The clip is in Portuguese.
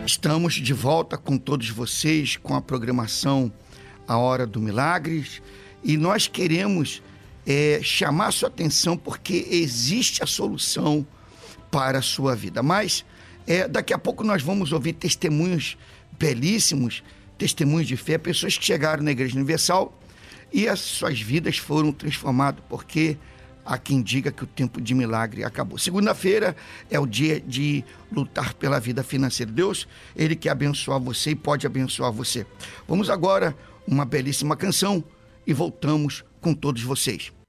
Estamos de volta com todos vocês, com a programação A Hora do Milagres, e nós queremos chamar a sua atenção porque existe a solução para a sua vida. Mas daqui a pouco nós vamos ouvir testemunhos belíssimos, testemunhos de fé, pessoas que chegaram na Igreja Universal e as suas vidas foram transformadas, porque há quem diga que o tempo de milagre acabou. Segunda-feira é o dia de lutar pela vida financeira. Deus, Ele quer abençoar você e pode abençoar você. Vamos agora uma belíssima canção e voltamos com todos vocês.